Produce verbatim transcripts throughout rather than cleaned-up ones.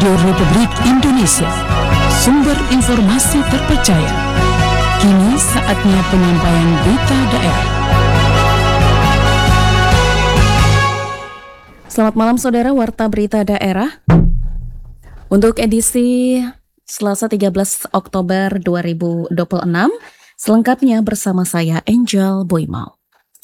Radio Republik Indonesia, sumber informasi terpercaya. Kini saatnya penyampaian berita daerah. Selamat malam saudara, Warta Berita Daerah. Untuk edisi Selasa tiga belas Oktober dua ribu dua puluh enam, selengkapnya bersama saya Angel Boymau.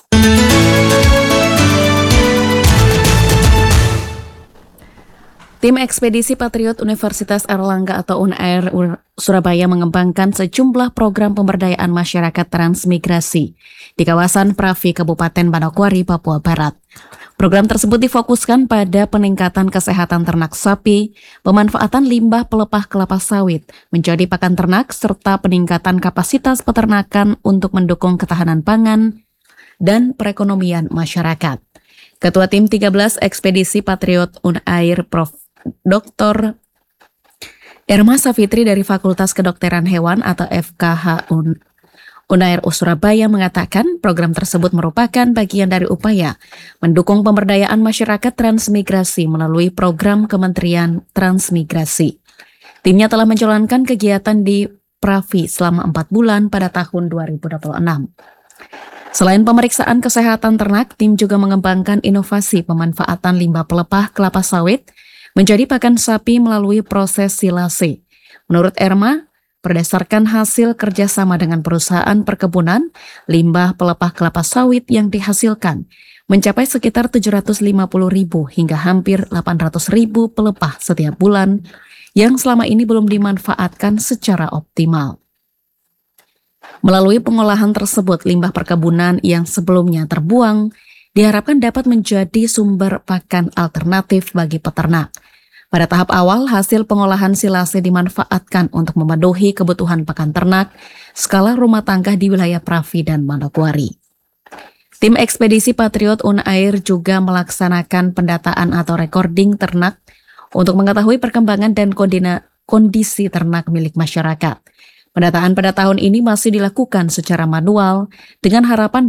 Tim Ekspedisi Patriot Universitas Airlangga atau Unair Surabaya mengembangkan sejumlah program pemberdayaan masyarakat transmigrasi di kawasan Pravi, Kabupaten Manokwari, Papua Barat. Program tersebut difokuskan pada peningkatan kesehatan ternak sapi, pemanfaatan limbah pelepah kelapa sawit menjadi pakan ternak, serta peningkatan kapasitas peternakan untuk mendukung ketahanan pangan dan perekonomian masyarakat. Ketua Tim tiga belas Ekspedisi Patriot Unair Prof Doktor Irma Safitri dari Fakultas Kedokteran Hewan atau F K H Un Unair Surabaya mengatakan program tersebut merupakan bagian dari upaya mendukung pemberdayaan masyarakat transmigrasi melalui program Kementerian Transmigrasi. Timnya telah menjalankan kegiatan di Pravi selama empat bulan pada tahun dua ribu dua puluh enam. Selain pemeriksaan kesehatan ternak, tim juga mengembangkan inovasi pemanfaatan limbah pelepah kelapa sawit menjadi pakan sapi melalui proses silase. Menurut Irma, berdasarkan hasil kerjasama dengan perusahaan perkebunan, limbah pelepah kelapa sawit yang dihasilkan mencapai sekitar tujuh ratus lima puluh ribu hingga hampir delapan ratus ribu pelepah setiap bulan yang selama ini belum dimanfaatkan secara optimal. Melalui pengolahan tersebut, limbah perkebunan yang sebelumnya terbuang diharapkan dapat menjadi sumber pakan alternatif bagi peternak. Pada tahap awal, hasil pengolahan silase dimanfaatkan untuk memenuhi kebutuhan pakan ternak skala rumah tangga di wilayah Pravi dan Manokwari. Tim Ekspedisi Patriot Unair juga melaksanakan pendataan atau recording ternak untuk mengetahui perkembangan dan kondisi ternak milik masyarakat. Pendataan pada tahun ini masih dilakukan secara manual dengan harapan